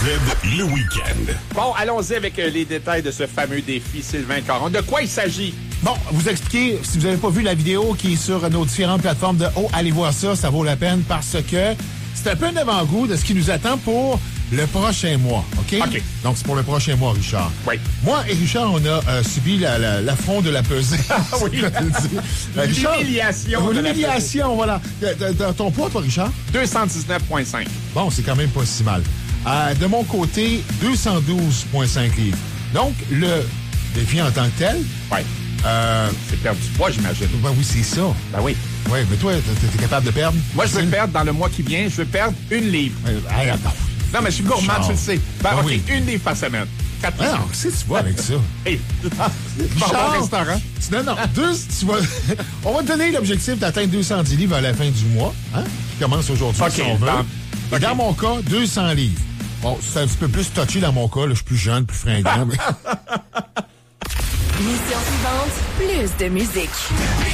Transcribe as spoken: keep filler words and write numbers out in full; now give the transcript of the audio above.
Z, le week-end. Bon, allons-y avec euh, les détails de ce fameux défi Sylvain Caron. De quoi il s'agit? Bon, vous expliquer, si vous n'avez pas vu la vidéo qui est sur nos différentes plateformes de Oh, allez voir ça, ça vaut la peine parce que c'est un peu un avant-goût de ce qui nous attend pour le prochain mois, OK? OK. Donc, c'est pour le prochain mois, Richard. Oui. Moi et Richard, on a euh, subi la, la, l'affront de la pesée. Oui. L'humiliation. de la L'humiliation, voilà. T'as- t'as ton poids, toi, Richard? deux cent dix-neuf virgule cinq. Bon, c'est quand même pas si mal. Euh, de mon côté, deux cent douze virgule cinq livres. Donc, le défi en tant que tel, Oui. euh, C'est perdre du poids, j'imagine. ben oui, c'est ça. Ben oui. Oui, mais toi, t'es, t'es capable de perdre? Moi, je veux C'est- perdre dans le mois qui vient, je veux perdre une livre. Euh, hey, attends. Non, mais je suis gourmand, Charles. tu le sais. Ben, Ben OK, oui. une livre par semaine. Quatre Ah, livres. non, qu'est-ce que tu vois avec ça? Hey. Bon, bon Charles, restaurant. tu- Non, non, deux, tu vas... On va te donner l'objectif d'atteindre deux cent dix livres à la fin du mois, hein, qui commence aujourd'hui, OK, si on veut. dans- Et OK. dans mon cas, deux cents livres. Bon, c'est un petit peu plus touché dans mon cas, là, je suis plus jeune, plus fringant, mais... Mission suivante, plus de musique.